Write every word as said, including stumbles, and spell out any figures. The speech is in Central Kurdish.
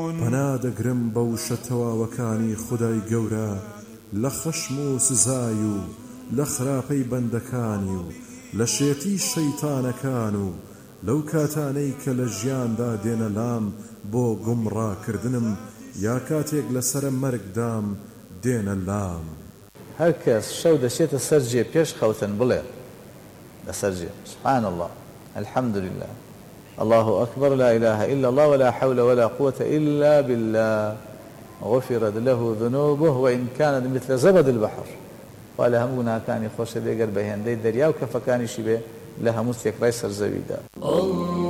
پەنادەگرم بەو شەتەواوەکانی خودای گەورە لە خەشم و سزای و لە خراپەی بەندەکانی و لە شێتی شەیتانەکان و لەو کاتانەی کە لە ژیاندا دێنە لام بۆ گومڕاکردنم یا کاتێک لەسرە مەرگدام دێنە لام. هەر کەس شەو دەچێتە سەر جێ پێش خەوتن بڵێ لەسەر جێ سبحان الله الحمد لله الله أكبر لا إله إلا الله ولا حول ولا قوة إلا بالله غفرت له ذنوبه وإن كانت مثل زبد البحر ولا همنا كان يخش ديگر بهندي دريا وكفكاني شبه لها مستيق رئيس الزويدة.